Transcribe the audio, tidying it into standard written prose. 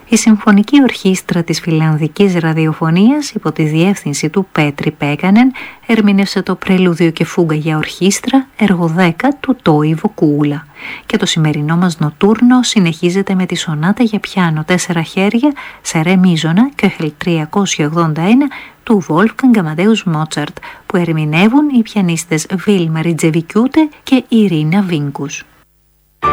Η Συμφωνική Ορχήστρα της Φιλανδικής Ραδιοφωνίας υπό τη διεύθυνση του Πέτρη Πέκανεν ερμήνευσε το πρελούδιο και φούγκα για ορχήστρα έργο 10 του Τόιβο Κούλα. Και το σημερινό μας νοτούρνο συνεχίζεται με τη σονάτα για πιάνο 4 χέρια σε ρε μίζωνα Köchel 381 του Wolfgang Amadeus Mozart που ερμηνεύουν οι πιανίστες Vilma Ritzevičiūtė και Irina Vinkus.